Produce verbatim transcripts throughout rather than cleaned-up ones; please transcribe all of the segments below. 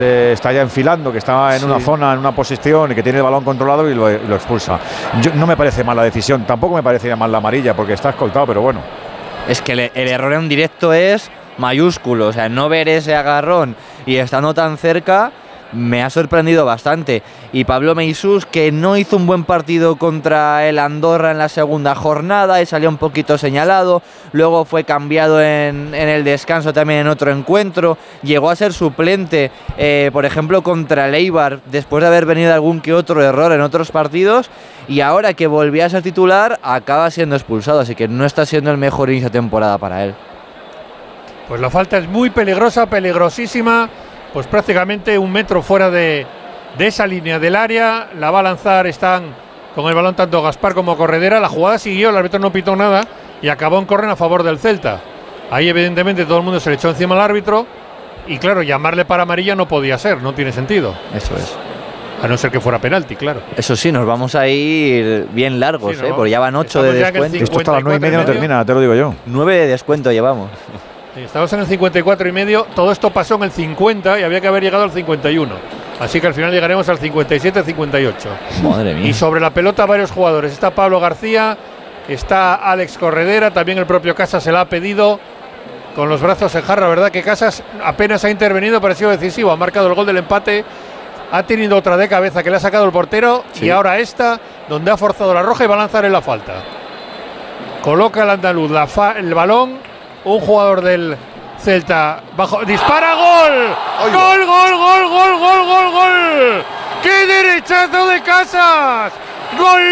eh, está ya enfilando, que está en sí. una zona, en una posición y que tiene el balón controlado y lo, y lo expulsa. Yo, no me parece mal la decisión, tampoco me parecería mal la amarilla porque está escoltado, pero bueno. Es que el, el error en directo es mayúsculo, o sea, no ver ese agarrón y estando tan cerca me ha sorprendido bastante. Y Pablo Meisús, que no hizo un buen partido contra el Andorra en la segunda jornada y salió un poquito señalado, luego fue cambiado en, en el descanso también en otro encuentro, llegó a ser suplente, eh, por ejemplo contra el Eibar, después de haber venido algún que otro error en otros partidos, y ahora que volvía a ser titular acaba siendo expulsado, así que no está siendo el mejor inicio de temporada para él. Pues la falta es muy peligrosa, peligrosísima. Pues prácticamente un metro fuera de, de esa línea del área. La va a lanzar, están con el balón tanto Gaspar como Corredera. La jugada siguió, el árbitro no pitó nada y acabó en córner a favor del Celta. Ahí evidentemente todo el mundo se le echó encima al árbitro y claro, llamarle para amarilla no podía ser, no tiene sentido. Eso es. A no ser que fuera penalti, claro. Eso sí, nos vamos a ir bien largos, sí, ¿no? ¿eh? Porque ya van ocho de descuento. Esto hasta las nueve y media no termina, te lo digo yo. Nueve de descuento llevamos. Sí, estamos en el cincuenta y cuatro y medio, todo esto pasó en el cincuenta y había que haber llegado al cincuenta y uno. Así que al final llegaremos al cincuenta y siete cincuenta y ocho. Madre mía. Y sobre la pelota varios jugadores. Está Pablo García, está Alex Corredera, también el propio Casas se la ha pedido con los brazos en jarra. ¿Verdad que Casas apenas ha intervenido, pero ha sido decisivo? Ha marcado el gol del empate, ha tenido otra de cabeza que le ha sacado el portero, sí. Y ahora esta, donde ha forzado la roja y va a lanzar en la falta. Coloca el andaluz la fa el balón. Un jugador del Celta bajo, dispara, gol, Oiga. gol, gol, gol, gol, gol, gol, gol. ¡Qué derechazo de Casas! ¡Gol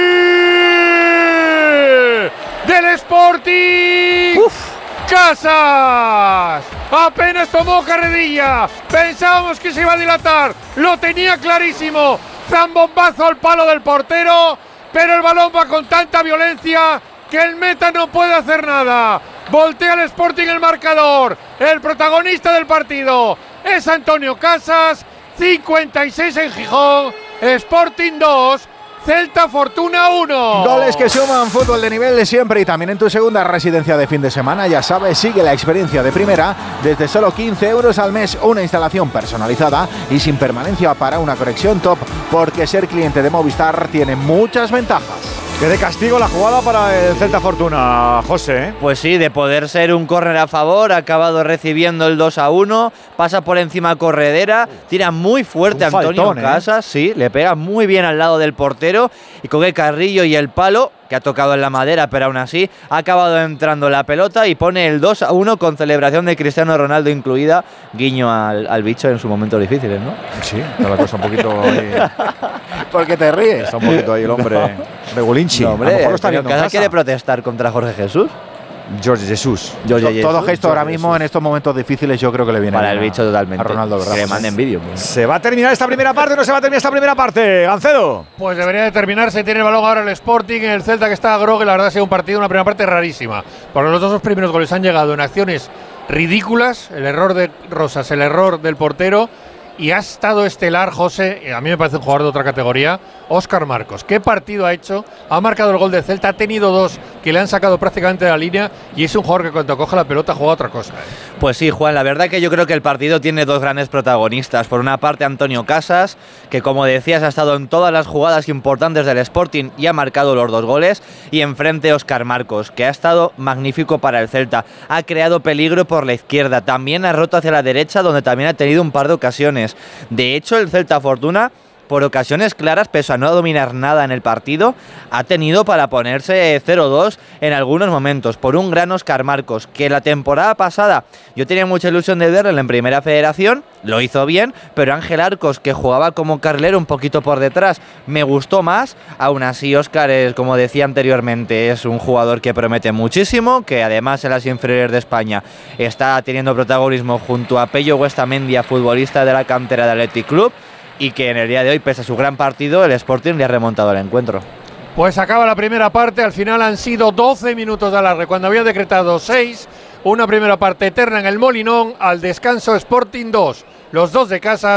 del Sporting! Uf. ¡Casas! Apenas tomó carrerilla, pensábamos que se iba a dilatar, lo tenía clarísimo, zambombazo al palo del portero, pero el balón va con tanta violencia que el meta no puede hacer nada. Voltea el Sporting el marcador. El protagonista del partido es Antonio Casas. cincuenta y seis en Gijón. Sporting dos. Celta Fortuna uno. Goles que suman, fútbol de nivel de siempre y también en tu segunda residencia de fin de semana. Ya sabes, sigue la experiencia de primera desde solo quince euros al mes. Una instalación personalizada y sin permanencia para una conexión top, porque ser cliente de Movistar tiene muchas ventajas. Que de castigo la jugada para el Celta Fortuna, José, ¿eh? Pues sí, de poder ser un córner a favor, ha acabado recibiendo el dos a uno, pasa por encima Corredera, tira muy fuerte un Antonio faltón, Casas, ¿eh? Sí, le pega muy bien al lado del portero y con el carrillo y el palo, que ha tocado en la madera, pero aún así ha acabado entrando la pelota y pone el dos a uno con celebración de Cristiano Ronaldo incluida, guiño al, al bicho en sus momentos difíciles, ¿no? Sí, está la cosa un poquito ahí. ¿Por qué te ríes? Está un poquito ahí el hombre no. Regulinchi. No, hombre, a lo mejor lo está viendo Casas quiere protestar contra Jorge Jesús. George Jesús. George Jesús. Todo gesto ahora mismo Jesús. En estos momentos difíciles yo creo que le viene para el bicho totalmente. A Ronaldo, ¿verdad? Que le manden vídeo. ¿Se va a terminar esta primera parte o no se va a terminar esta primera parte, Gancedo? Pues debería de terminarse. Tiene el balón ahora el Sporting, el Celta que está a grogue. La verdad ha sido un partido, una primera parte rarísima. Porque los dos primeros goles han llegado en acciones ridículas. El error de Rosas, el error del portero. Y ha estado estelar, José, a mí me parece un jugador de otra categoría, Óscar Marcos. ¿Qué partido ha hecho? Ha marcado el gol de Celta, ha tenido dos que le han sacado prácticamente de la línea y es un jugador que cuando coge la pelota juega otra cosa. ¿eh? Pues sí, Juan, la verdad que yo creo que el partido tiene dos grandes protagonistas. Por una parte, Antonio Casas, que como decías ha estado en todas las jugadas importantes del Sporting y ha marcado los dos goles. Y enfrente Óscar Marcos, que ha estado magnífico para el Celta. Ha creado peligro por la izquierda, también ha roto hacia la derecha, donde también ha tenido un par de ocasiones. De hecho, el Celta Fortuna, por ocasiones claras, pese a no dominar nada en el partido, ha tenido para ponerse cero dos en algunos momentos, por un gran Óscar Marcos, que la temporada pasada yo tenía mucha ilusión de verlo en Primera Federación, lo hizo bien, pero Ángel Arcos, que jugaba como carrilero un poquito por detrás, me gustó más. Aún así, Óscar, es, como decía anteriormente, es un jugador que promete muchísimo, que además en las inferiores de España está teniendo protagonismo junto a Pello Huestamendia, futbolista de la cantera del Athletic Club, y que en el día de hoy, pese a su gran partido, el Sporting le ha remontado el encuentro. Pues acaba la primera parte, al final han sido doce minutos de alargue, cuando había decretado seis, una primera parte eterna en el Molinón, al descanso Sporting dos, los dos de Casas,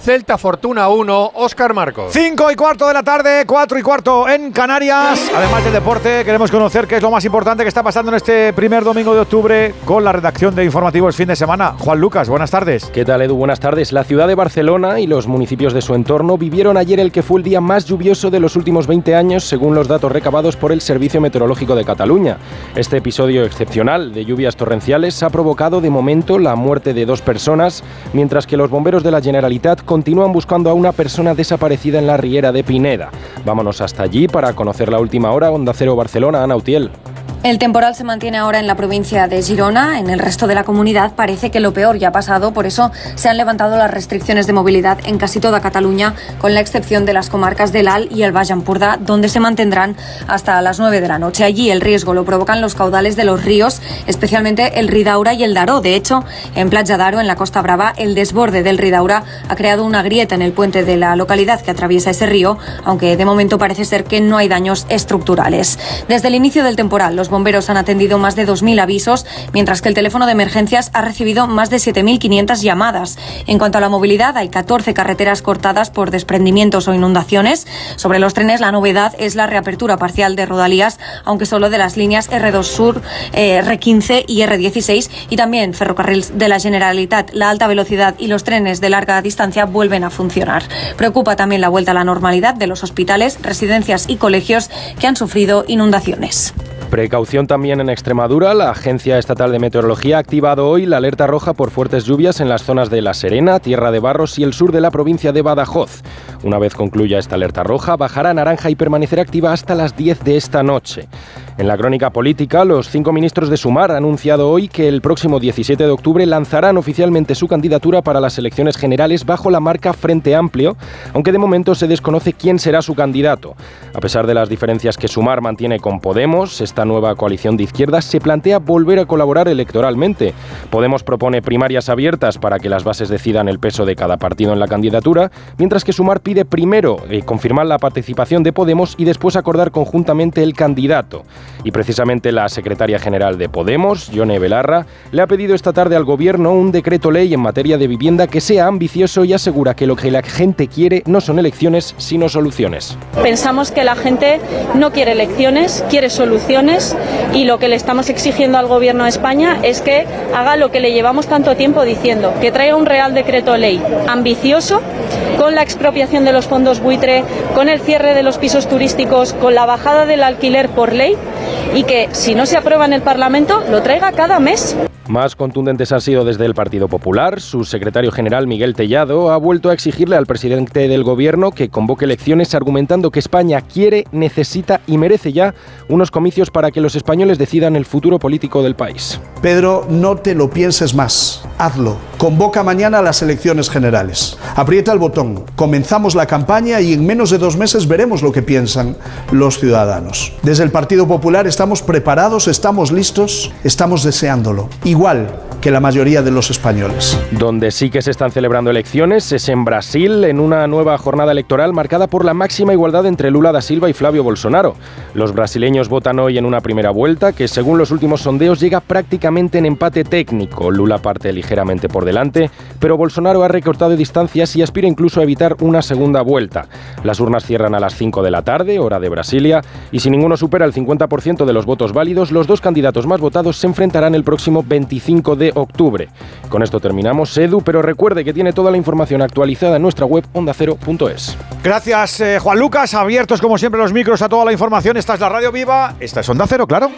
Celta Fortuna uno, Óscar Marcos. Cinco y cuarto de la tarde, cuatro y cuarto en Canarias. Además del deporte, queremos conocer qué es lo más importante que está pasando en este primer domingo de octubre con la redacción de Informativos Fin de Semana. Juan Lucas, buenas tardes. ¿Qué tal, Edu? Buenas tardes. La ciudad de Barcelona y los municipios de su entorno vivieron ayer el que fue el día más lluvioso de los últimos veinte años, según los datos recabados por el Servicio Meteorológico de Cataluña. Este episodio excepcional de lluvias torrenciales ha provocado de momento la muerte de dos personas, mientras que los bomberos de la Generalitat continúan buscando a una persona desaparecida en la Riera de Pineda. Vámonos hasta allí para conocer la última hora. Onda Cero Barcelona, Ana Utiel. El temporal se mantiene ahora en la provincia de Girona. En el resto de la comunidad parece que lo peor ya ha pasado, por eso se han levantado las restricciones de movilidad en casi toda Cataluña, con la excepción de las comarcas del Alt y el Baix Empordà, donde se mantendrán hasta las nueve de la noche. Allí el riesgo lo provocan los caudales de los ríos, especialmente el Ridaura y el Daró. De hecho, en Platja d'Aro, en la Costa Brava, el desborde del Ridaura ha creado una grieta en el puente de la localidad que atraviesa ese río, aunque de momento parece ser que no hay daños estructurales. Desde el inicio del temporal, los bomberos han atendido más de dos mil avisos, mientras que el teléfono de emergencias ha recibido más de siete mil quinientas llamadas. En cuanto a la movilidad, hay catorce carreteras cortadas por desprendimientos o inundaciones. Sobre los trenes, la novedad es la reapertura parcial de Rodalías, aunque solo de las líneas erre dos Sur, eh, erre quince y erre dieciséis, y también ferrocarriles de la Generalitat, la alta velocidad y los trenes de larga distancia vuelven a funcionar. Preocupa también la vuelta a la normalidad de los hospitales, residencias y colegios que han sufrido inundaciones. Precaución también en Extremadura. La Agencia Estatal de Meteorología ha activado hoy la alerta roja por fuertes lluvias en las zonas de La Serena, Tierra de Barros y el sur de la provincia de Badajoz. Una vez concluya esta alerta roja, bajará a naranja y permanecerá activa hasta las diez de esta noche. En la crónica política, los cinco ministros de Sumar han anunciado hoy que el próximo diecisiete de octubre lanzarán oficialmente su candidatura para las elecciones generales bajo la marca Frente Amplio, aunque de momento se desconoce quién será su candidato. A pesar de las diferencias que Sumar mantiene con Podemos, esta nueva coalición de izquierdas se plantea volver a colaborar electoralmente. Podemos propone primarias abiertas para que las bases decidan el peso de cada partido en la candidatura, mientras que Sumar pide primero eh, confirmar la participación de Podemos y después acordar conjuntamente el candidato. Y precisamente la secretaria general de Podemos, Yone Belarra, le ha pedido esta tarde al gobierno un decreto ley en materia de vivienda que sea ambicioso y asegura que lo que la gente quiere no son elecciones, sino soluciones. Pensamos que la gente no quiere elecciones, quiere soluciones, y lo que le estamos exigiendo al gobierno de España es que haga lo que le llevamos tanto tiempo diciendo, que traiga un real decreto ley ambicioso, con la expropiación de los fondos buitre, con el cierre de los pisos turísticos, con la bajada del alquiler por ley, y que si no se aprueba en el Parlamento lo traiga cada mes. Más contundentes han sido desde el Partido Popular. Su secretario general, Miguel Tellado, ha vuelto a exigirle al presidente del gobierno que convoque elecciones argumentando que España quiere, necesita y merece ya unos comicios para que los españoles decidan el futuro político del país. Pedro, no te lo pienses más. Hazlo. Convoca mañana a las elecciones generales. Aprieta el botón. Comenzamos la campaña y en menos de dos meses veremos lo que piensan los ciudadanos. Desde el Partido Popular estamos preparados, estamos listos, estamos deseándolo. Igual que la mayoría de los españoles. Donde sí que se están celebrando elecciones es en Brasil, en una nueva jornada electoral marcada por la máxima igualdad entre Lula da Silva y Flávio Bolsonaro. Los brasileños votan hoy en una primera vuelta que, según los últimos sondeos, llega prácticamente en empate técnico. Lula parte ligeramente por delante, pero Bolsonaro ha recortado distancias y aspira incluso a evitar una segunda vuelta. Las urnas cierran a las cinco de la tarde, hora de Brasilia, y si ninguno supera el cincuenta por ciento de los votos válidos, los dos candidatos más votados se enfrentarán el próximo veinticinco de octubre. Con esto terminamos, Edu, pero recuerde que tiene toda la información actualizada en nuestra web onda cero punto es. Gracias, eh, Juan Lucas. Abiertos como siempre los micros a toda la información. Esta es la Radio Viva, esta es Onda Cero, claro.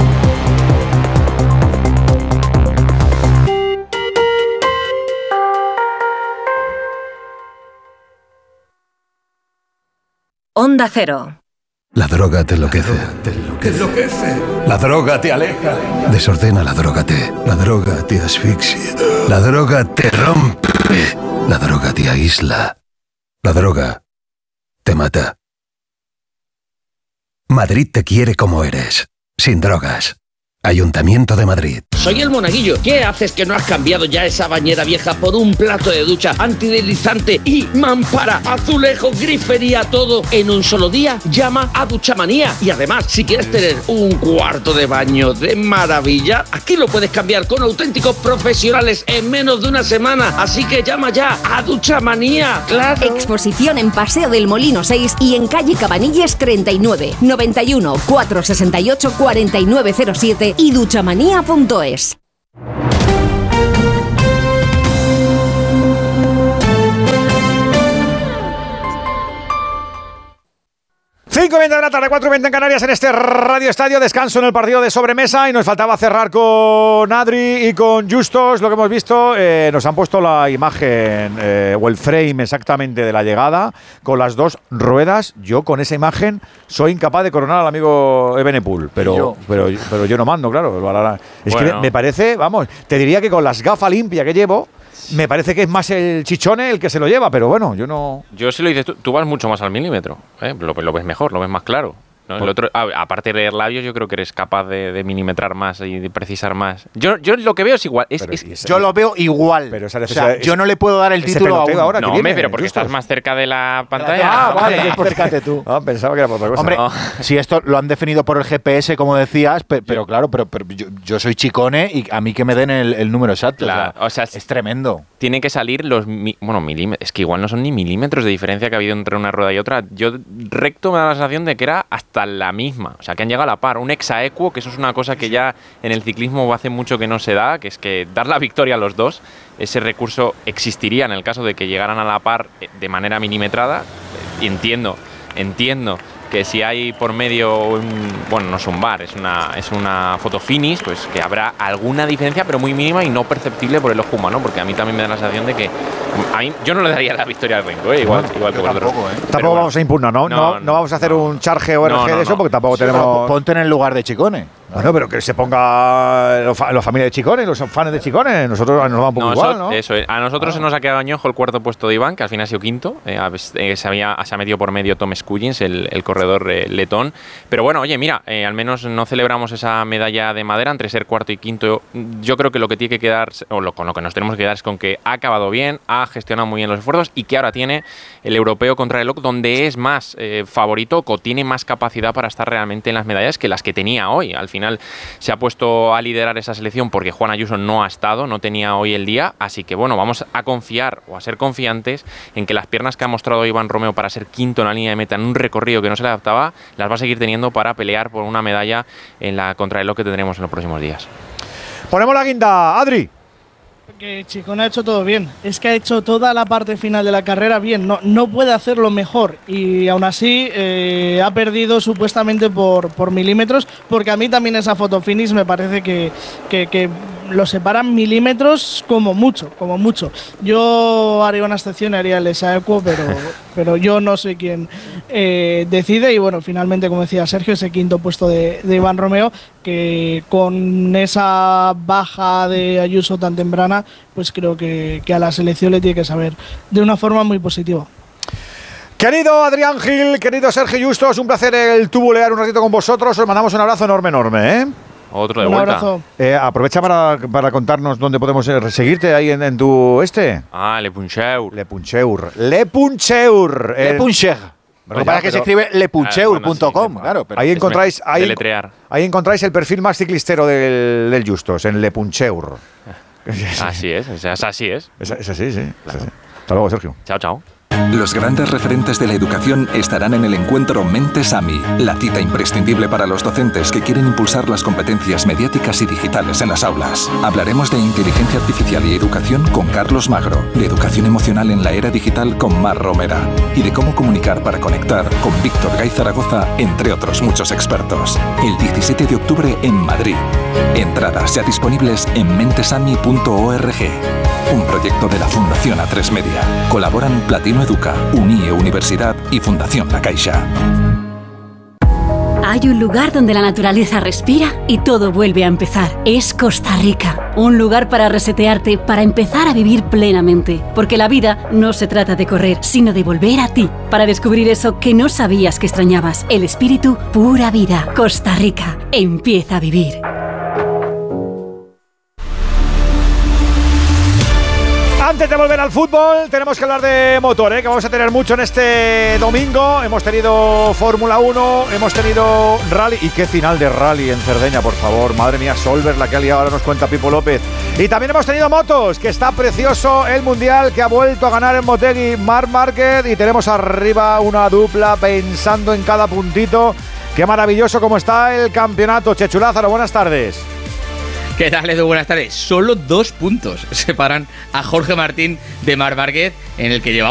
Onda Cero. La droga te enloquece. Te enloquece. La droga te aleja. Desordena, la droga te. La droga te asfixia. La droga te rompe. La droga te aísla. La droga te mata. Madrid te quiere como eres, sin drogas. Ayuntamiento de Madrid. Soy el Monaguillo. ¿Qué haces que no has cambiado ya esa bañera vieja por un plato de ducha antideslizante y mampara, azulejo, grifería, todo en un solo día? Llama a Duchamanía. Y además, si quieres tener un cuarto de baño de maravilla, aquí lo puedes cambiar con auténticos profesionales en menos de una semana. Así que llama ya a Duchamanía. ¡Claro! Exposición en Paseo del Molino seis y en calle Cabanilles treinta y nueve, noventa y uno, cuatrocientos sesenta y ocho, cuarenta y nueve cero siete y duchamanía punto es. cinco y veinte de la tarde, cuatro y veinte en Canarias, en este Radio Estadio. Descanso en el partido de sobremesa y nos faltaba cerrar con Adri y con Justos. Lo que hemos visto, eh, nos han puesto la imagen eh, o el frame exactamente de la llegada con las dos ruedas. Yo con esa imagen soy incapaz de coronar al amigo Ebenepul, pero yo, pero, pero yo no mando, claro. Es bueno. que me parece, vamos, te diría que con las gafas limpias que llevo, me parece que es más el Chichone el que se lo lleva, pero bueno, yo no... Yo si lo dices, tú, tú vas mucho más al milímetro, ¿eh? lo, lo ves mejor, lo ves más claro. ¿no? El otro, a, aparte de leer labios, yo creo que eres capaz de, de milimetrar más y de precisar más. Yo, yo lo que veo es igual. Es, es, esa, yo lo veo igual. Pero esa o sea, yo no le puedo dar el título a uno. Ahora no, hombre, pero porque estás más cerca de la pantalla. Ah, vale, acércate tú. No, pensaba que era por otra cosa. Hombre, no. si esto lo han definido por el G P S, como decías, pero, pero claro, pero, pero yo, yo soy Chicone y a mí que me den el, el número exacto. Claro, o sea, o sea, es tremendo. Tienen que salir los, mi, bueno, milímetros. Es que igual no son ni milímetros de diferencia que ha habido entre una rueda y otra. Yo recto me da la sensación de que era hasta la misma. O sea, que han llegado a la par. Un exaequo, que eso es una cosa que ya en el ciclismo hace mucho que no se da, que es que dar la victoria a los dos, ese recurso existiría en el caso de que llegaran a la par de manera milimetrada. Entiendo, entiendo que si hay por medio un, bueno, no es un bar, es una, es una foto finish, pues que habrá alguna diferencia, pero muy mínima y no perceptible por el ojo humano, porque a mí también me da la sensación de que a mí, yo no le daría la victoria al Renko, ¿eh? igual, no, igual que vosotros. Tampoco, ¿eh? Tampoco bueno. vamos a impugnar, ¿no? No, no, no vamos a hacer no, un charge o R G no, no, de eso, no. porque tampoco sí, tenemos... Ponte en el lugar de Chicone. Bueno, pero que se ponga la familia de Chicone, los fans de Chicone, nosotros nos va un poco no, igual, ¿no? Eso, a nosotros ah. se nos ha quedado añojo el cuarto puesto de Iván, que al final ha sido quinto, eh, se, había, se ha metido por medio Tom Skuggins, el, el corredor eh, letón. Pero bueno, oye, mira, eh, al menos no celebramos esa medalla de madera entre ser cuarto y quinto. Yo creo que lo que tiene que quedar, o lo, con lo que nos tenemos que quedar es con que ha acabado bien, ha gestionado muy bien los esfuerzos y que ahora tiene el europeo contra el O C, donde es más eh, favorito o tiene más capacidad para estar realmente en las medallas que las que tenía hoy. Al final se ha puesto a liderar esa selección porque Juan Ayuso no ha estado, no tenía hoy el día, así que bueno, vamos a confiar o a ser confiantes en que las piernas que ha mostrado Iván Romeo para ser quinto en la línea de meta en un recorrido que no se le adaptaba, las va a seguir teniendo para pelear por una medalla en la contrarreloj que tendremos en los próximos días. Ponemos la guinda, Adri. Que Chicone ha hecho todo bien, es que ha hecho toda la parte final de la carrera bien, no, no puede hacerlo mejor y aún así eh, ha perdido supuestamente por, por milímetros, porque a mí también esa foto finish me parece que, que, que lo separan milímetros como mucho, como mucho. Yo haría una excepción, haría el Esaequo, pero, pero yo no soy quien eh, decide y bueno, finalmente, como decía Sergio, ese quinto puesto de, de Iván Romeo, que con esa baja de Ayuso tan temprana, pues creo que, que a la selección le tiene que saber de una forma muy positiva. Querido Adrián Gil, querido Sergio Justos, un placer el tubulear un ratito con vosotros. Os mandamos un abrazo enorme, enorme, ¿eh? Otro de un vuelta. Abrazo. Eh, aprovecha para, para contarnos dónde podemos eh, seguirte ahí en, en tu este. Ah, Le Puncheur. Le Puncheur. Le Puncheur. Le Puncheur. Lo que pasa es que se escribe lepuncheur punto com, ah, bueno, sí, claro. Ahí encontráis, ahí, ahí encontráis el perfil más ciclistero del, del Justos, en Le Puncheur. Así es, es, es así es. Es, es así, sí. Claro. Es así. Hasta luego, Sergio. Chao, chao. Los grandes referentes de la educación estarán en el encuentro Mentes AMI, la cita imprescindible para los docentes que quieren impulsar las competencias mediáticas y digitales en las aulas. Hablaremos de inteligencia artificial y educación con Carlos Magro, de educación emocional en la era digital con Mar Romera y de cómo comunicar para conectar con Víctor Gay Zaragoza, entre otros muchos expertos. El diecisiete de octubre en Madrid. Entradas ya disponibles en mentesami punto org. Un proyecto de la Fundación A tres Media. Colaboran Platino Educa, Unie Universidad y Fundación La Caixa. Hay un lugar donde la naturaleza respira y todo vuelve a empezar. Es Costa Rica. Un lugar para resetearte, para empezar a vivir plenamente. Porque la vida no se trata de correr, sino de volver a ti. Para descubrir eso que no sabías que extrañabas. El espíritu, pura vida. Costa Rica. Empieza a vivir. Antes de volver al fútbol, tenemos que hablar de motor, ¿eh? Que vamos a tener mucho en este domingo. Hemos tenido Fórmula uno, hemos tenido rally. ¿Y qué final de rally en Cerdeña, por favor? Madre mía, Solver, la que ha liado, ahora nos cuenta Pipo López. Y también hemos tenido motos, que está precioso el Mundial, que ha vuelto a ganar en Motegi Marc Márquez. Y tenemos arriba una dupla pensando en cada puntito. Qué maravilloso como está el campeonato. Chechu Lázaro, buenas tardes. ¿Qué tal, Edu? Buenas tardes. Solo dos puntos separan a Jorge Martín de Marc Márquez, en el que llevamos